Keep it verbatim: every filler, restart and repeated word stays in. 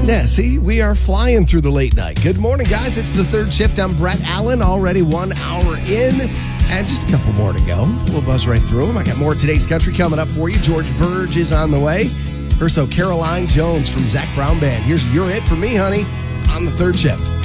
Yeah, see, we are flying through the late night. Good morning, guys. It's the third shift. I'm Brett Allen, already one hour in, and just a couple more to go. We'll buzz right through them. I got more of today's country coming up for you. George Burge is on the way. First, so Caroline Jones from Zach Brown Band. Here's You're It For Me, Honey, on the third shift.